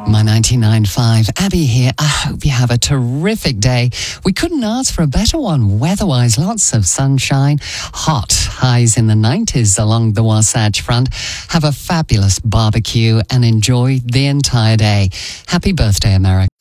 My 99.5, Abby here. I hope you have a terrific day. We couldn't ask for a better one. Weather-wise, lots of sunshine, hot highs in the 90s along the Wasatch Front. Have a fabulous barbecue and enjoy the entire day. Happy birthday, America.